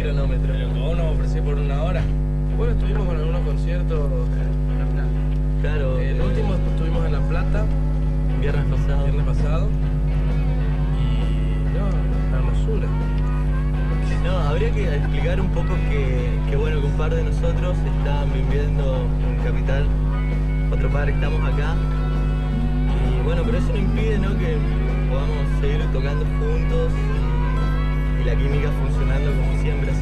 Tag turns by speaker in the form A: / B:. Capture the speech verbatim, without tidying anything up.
A: cronómetro.
B: Pero vos nos ofrecés por una hora. Bueno, estuvimos con algunos conciertos.
A: Claro.
B: El último estuvimos en La Plata.
A: Viernes pasado.
B: Viernes pasado. Y no, una hermosura.
A: No, habría que explicar un poco que, que bueno, que un par de nosotros estaban viviendo en Capital, otro par estamos acá. Y bueno, pero eso no impide, ¿no?, que podamos seguir tocando juntos y, y la química funcionando como siempre. Así